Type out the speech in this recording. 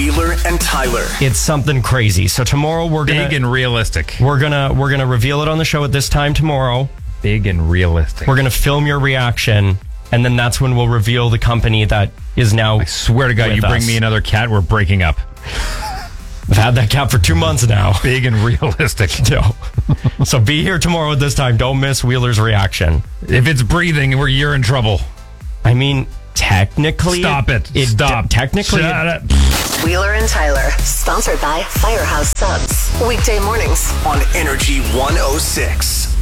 Wheeler and Tyler. It's something crazy. So tomorrow we're gonna Big and realistic. we're gonna reveal it on the show at this time tomorrow. Big and realistic. We're gonna film your reaction, and then that's when we'll reveal the company that is now. I swear to God, with you bring us. me another cat, we're breaking up. I've had that cat for 2 months now. Big and realistic. No. So be here tomorrow at this time. Don't miss Wheeler's reaction. If it's breathing, you're in trouble. I mean, technically, Stop it. Stop. Technically, Shut up. Wheeler and Tyler, sponsored by Firehouse Subs. Weekday mornings On Energy 106.